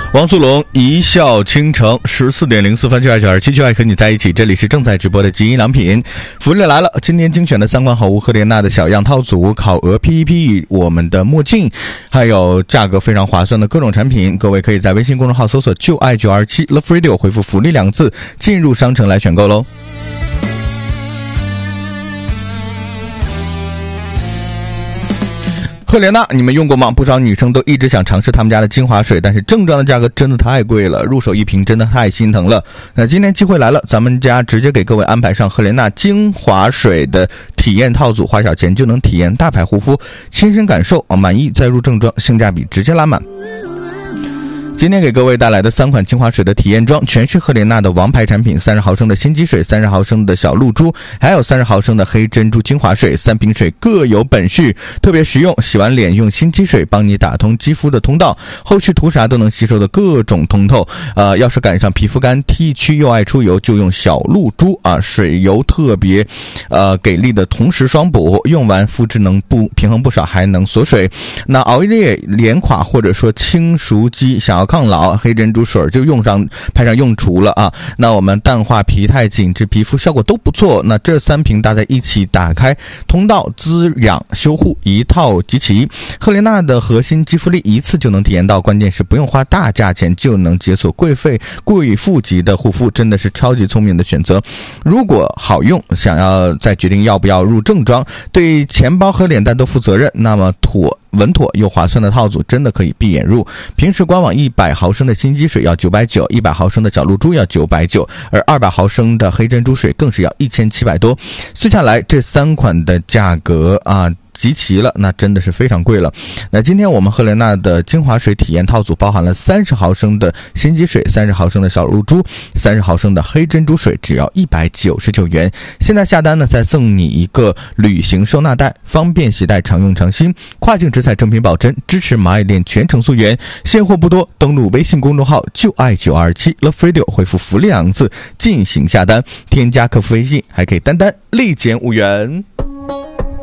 王素龙一笑倾城，14.04就2927就爱和你在一起。这里是正在直播的极音良品，福利来了！今天精选的3款好物，赫莲娜的小样套组、烤鹅 PEP、我们的墨镜，还有价格非常划算的各种产品，各位可以在微信公众号搜索就爱927 Love Radio 回复福利2个字，进入商城来选购喽。赫莲娜你们用过吗？不少女生都一直想尝试他们家的精华水，但是正装的价格真的太贵了，入手一瓶真的太心疼了。那今天机会来了，咱们家直接给各位安排上赫莲娜精华水的体验套组，花小钱就能体验大牌护肤，亲身感受满意再入正装，性价比直接拉满。今天给各位带来的3款精华水的体验装，全是赫莲娜的王牌产品，30毫升的心机水，30毫升的小露珠，还有30毫升的黑珍珠精华水，3瓶水各有本事，特别实用。洗完脸用心机水帮你打通肌肤的通道，后续涂啥都能吸收的各种通透。要是赶上皮肤干、T 区又爱出油，就用小露珠啊，水油特别给力的同时双补，用完肤质能平衡不少，还能锁水。那熬夜脸垮或者说轻熟肌，想要抗老，黑珍珠水就派上用处了啊！那我们淡化疲态、紧致皮肤效果都不错。那这3瓶搭在一起，打开通道、滋养、修护，一套集齐。赫莲娜的核心肌肤力一次就能体验到，关键是不用花大价钱就能解锁贵妇级的护肤，真的是超级聪明的选择。如果好用，想要再决定要不要入正装，对钱包和脸蛋都负责任，那么稳妥又划算的套组真的可以闭眼入。平时官网100毫升的心机水要990，100毫升的小露珠要990，而200毫升的黑珍珠水更是要1700多。算下来这3款的价格集齐了，那真的是非常贵了。那今天我们赫莲娜的精华水体验套组包含了30毫升的心机水、30毫升的小露珠、30毫升的黑珍珠水，只要199元。现在下单呢，再送你一个旅行收纳袋，方便携带，常用常新，跨境直采，正品保真，支持蚂蚁链全程溯源。现货不多，登录微信公众号就爱927 Love Radio 回复福利2个字进行下单，添加客服微信还可以单立减5元。